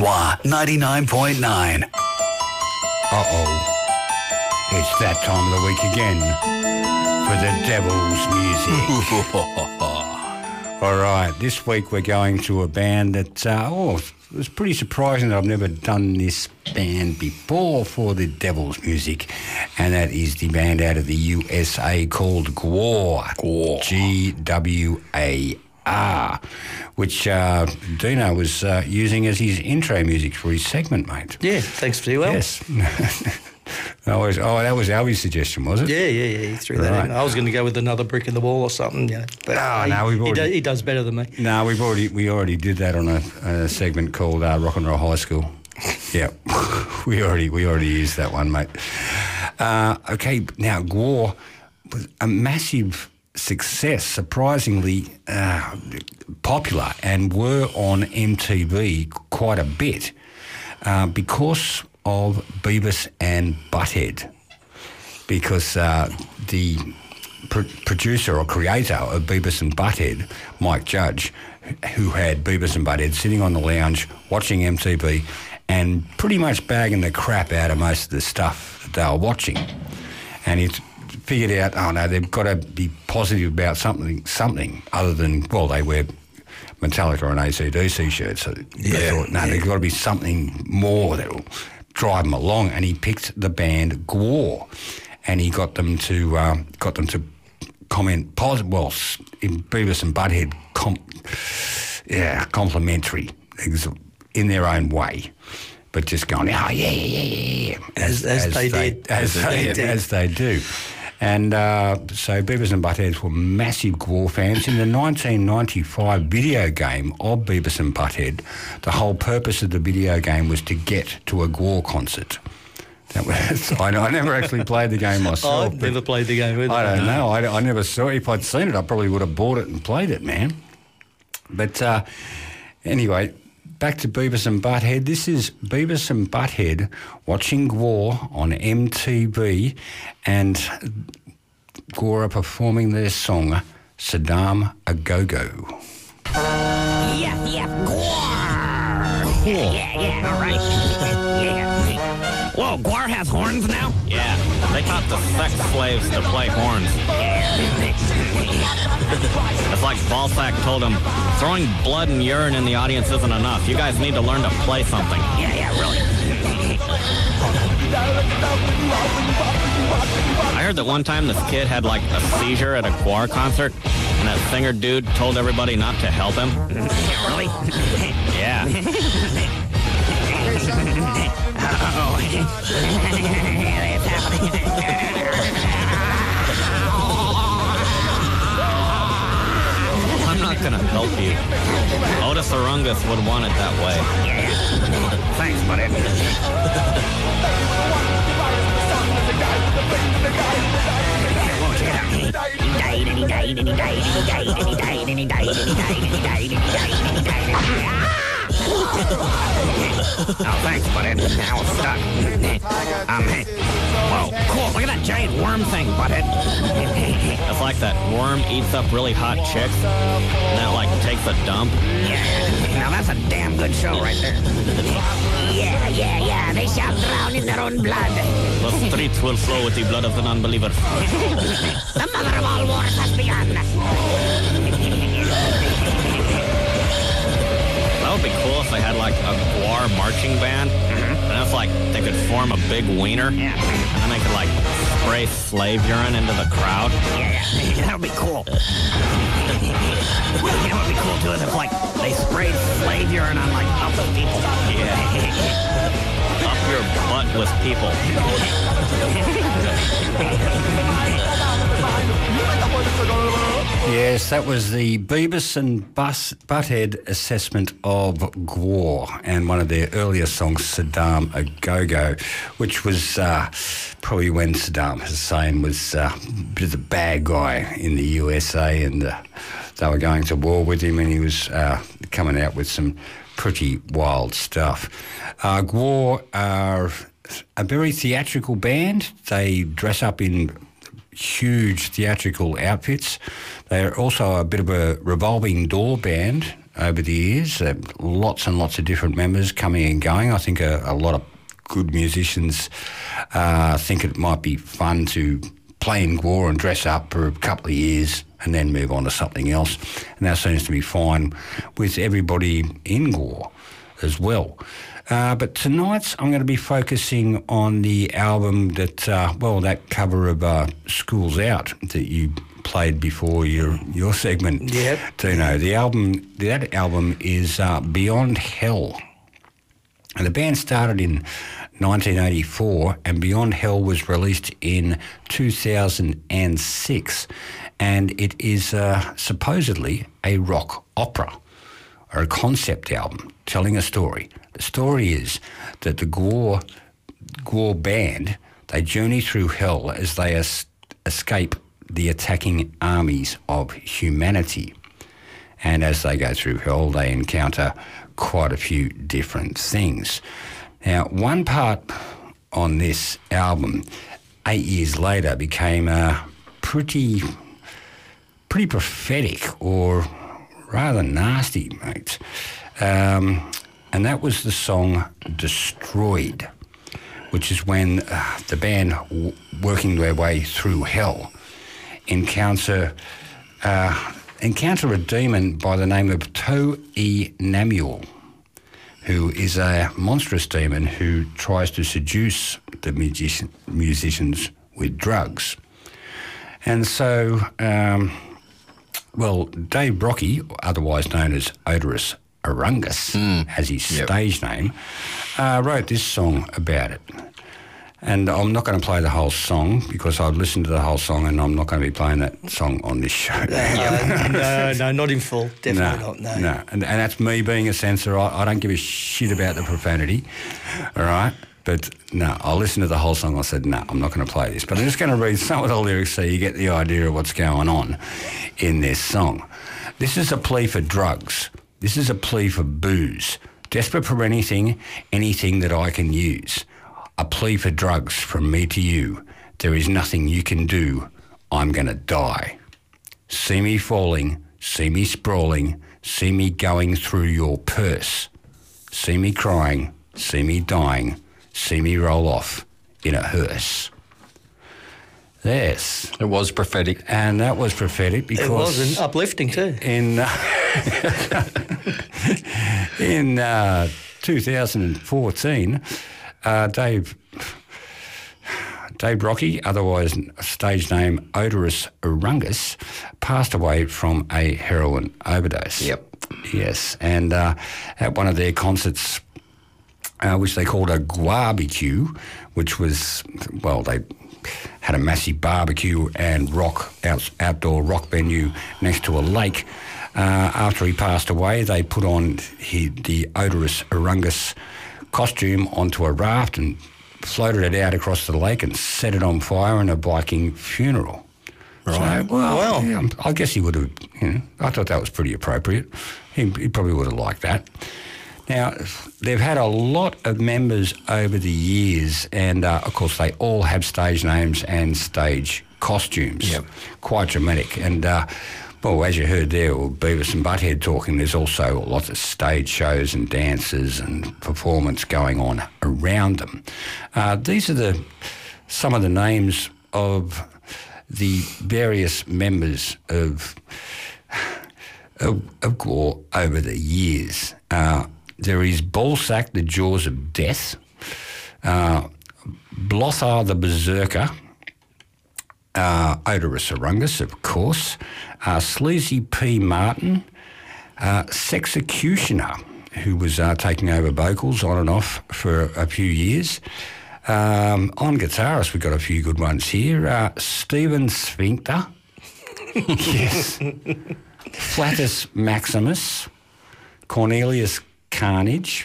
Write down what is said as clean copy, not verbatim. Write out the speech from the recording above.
Joie 99.9. Uh-oh. It's that time of the week again for the Devil's music. All right, this week we're going to a band that, it was pretty surprising that I've never done this band before for the Devil's music, and that is the band out of the USA called Gwar. Gwar, which Dino was using as his intro music for his segment, mate. Yeah, thanks pretty well. Yes. that was Albie's suggestion, was it? Yeah, he threw that in. I was going to go with another brick in the wall or something, but he does better than me. No, we already did that on a segment called Rock and Roll High School. Yeah, we already used that one, mate. Okay, now Gwar was a massive success, surprisingly popular, and were on MTV quite a bit because of Beavis and Butthead, because the producer or creator of Beavis and Butthead, Mike Judge, who had Beavis and Butthead sitting on the lounge watching MTV and pretty much bagging the crap out of most of the stuff that they were watching, and he figured out, oh no, they've got to be positive about something other than, well, they wear Metallica and AC/DC shirts, so they thought, no, there's got to be something more that will drive them along, and he picked the band Gwar, and he got them to comment positive. Well, in Beavis and Butthead, complimentary in their own way, but just going, oh yeah, as they do. And so Beavis and Butthead were massive Gwar fans. In the 1995 video game of Beavis and Butthead, the whole purpose of the video game was to get to a Gwar concert. That was, I never actually played the game myself. I've never played the game either. I don't know. I never saw it. If I'd seen it, I probably would have bought it and played it, man. But anyway, back to Beavis and Butthead. This is Beavis and Butthead watching Gwar on MTV, and Gwar are performing their song, Saddam A Go-Go. Yeah, Gwar! Yeah, all right. Whoa, Gwar has horns now? Yeah, they taught the sex slaves to play horns. It's like Balzac told him, throwing blood and urine in the audience isn't enough. You guys need to learn to play something. Yeah, really. I heard that one time this kid had like a seizure at a Gwar concert, and that singer dude told everybody not to help him. Really? Yeah. Uh-oh. It's happening. I'm not going to help you. Otis Arungus would want it that way. Yeah. Thanks, buddy. Whoa, check it out. He died, and he died, and he died, and he died, and he died, and he died, and he died, and he died, and he died, and he died. Oh, thanks, buddy. Now it's stuck. Whoa, cool. Look at that giant worm thing, butthead. It's like that worm eats up really hot chicks, and then it like takes a dump. Yeah. Now that's a damn good show right there. Yeah. They shall drown in their own blood. The streets will flow with the blood of the non-believer. The mother of all wars has begun. That would be cool if they had like a Gwar marching band, and it's like they could form a big wiener, Yeah. and then they could like spray slave urine into the crowd. Yeah. That would be cool. You know what would be cool too is if like they sprayed slave urine on like other people. Yeah. Up your butt with people. Yes, that was the Beavis and Butthead assessment of Gwar, and one of their earlier songs, Saddam A Go-Go, which was probably when Saddam Hussein was a bit of the bad guy in the USA, and they were going to war with him, and he was coming out with some pretty wild stuff. Gwar are a very theatrical band. They dress up in huge theatrical outfits. They're also a bit of a revolving door band. over the years. Lots and lots of different members coming and going. I think a lot of good musicians think it might be fun to play in GWAR and dress up for a couple of years and then move on to something else. And that seems to be fine with everybody in GWAR as well. But tonight I'm going to be focusing on the album that, that cover of School's Out that you played before your segment, yep. Tino. That album is Beyond Hell. And the band started in 1984, and Beyond Hell was released in 2006. And it is supposedly a rock opera, or a concept album telling a story. The story is that the GWAR band, they journey through hell as they escape the attacking armies of humanity. And as they go through hell, they encounter quite a few different things. Now, one part on this album, 8 years later, became pretty prophetic, or rather nasty, mate. And that was the song Destroyed, which is when the band, working their way through hell, encounter a demon by the name of To-E Namuel, who is a monstrous demon who tries to seduce the musicians with drugs. And so, Dave Brockie, otherwise known as Oderus Urungus, as his stage name, wrote this song about it. And I'm not going to play the whole song because I've listened to the whole song, and I'm not going to be playing that song on this show. No, not in full. Definitely not. No. And that's me being a censor. I don't give a shit about the profanity, all right? But no, I listened to the whole song. I said, no, I'm not going to play this. But I'm just going to read some of the lyrics so you get the idea of what's going on in this song. This is a plea for drugs. This is a plea for booze. Desperate for anything that I can use. A plea for drugs from me to you. There is nothing you can do. I'm going to die. See me falling, see me sprawling, see me going through your purse. See me crying, see me dying, see me roll off in a hearse. Yes. It was prophetic. And that was prophetic because... It was, and uplifting too. In 2014, Dave Brockie, otherwise stage name Oderus Urungus, passed away from a heroin overdose. Yep. Yes, and at one of their concerts, which they called a GWARBecue, which was, they had a massive barbecue and outdoor rock venue next to a lake. After he passed away, they put on the Oderus Urungus costume onto a raft and floated it out across the lake and set it on fire in a Viking funeral. Right. So, yeah, I guess he would have, I thought that was pretty appropriate. He probably would have liked that. Now, they've had a lot of members over the years, and of course they all have stage names and stage costumes. Yep. Quite dramatic. And, as you heard there, Beavis and Butthead talking, there's also lots of stage shows and dances and performance going on around them. These are some of the names of the various members of GWAR over the years. There is Ballsack, the Jaws of Death, Blothar the Berserker, Oderus Urungus, of course, Sleazy P. Martin, Sexecutioner, who was taking over vocals on and off for a few years. On guitarist, we've got a few good ones here. Stephen Sphincter. Yes. Flatus Maximus. Cornelius Carnage.